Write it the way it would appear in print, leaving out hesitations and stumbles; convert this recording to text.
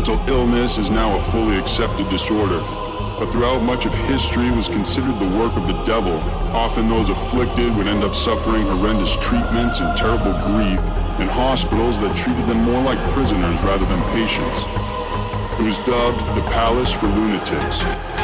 Mental illness is now a fully accepted disorder, but throughout much of history it was considered the work of the devil. Often those afflicted would end up suffering horrendous treatments and terrible grief in hospitals that treated them more like prisoners rather than patients. It was dubbed the Palace for Lunatics.